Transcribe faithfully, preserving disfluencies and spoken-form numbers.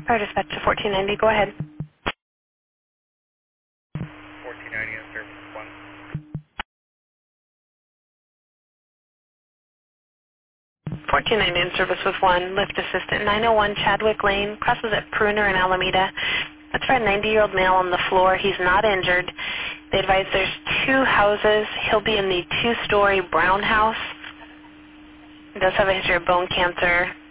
Our dispatch to fourteen ninety, go ahead. fourteen ninety in service one. fourteen ninety in service with one. Lift assistant nine oh one Chadwick Lane, crosses at Pruner and Alameda. That's for a ninety-year-old male on the floor. He's not injured. They advise there's two houses. He'll be in the two-story brown house. He does have a history of bone cancer.